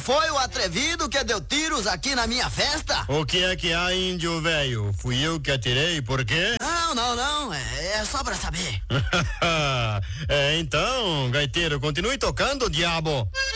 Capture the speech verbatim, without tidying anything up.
foi o atrevido que deu tiros aqui na minha festa? O que é que há, índio velho? Fui eu que atirei, por quê? Não, não, não, é, é só pra saber. É, então, gaiteiro, continue tocando, diabo.